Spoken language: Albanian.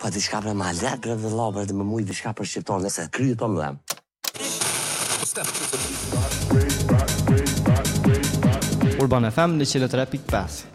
Po diçka për ma let për dhe la për dhe më mujt diçka për shqiptar nëse kryet po më dhem. Urban FM 103.5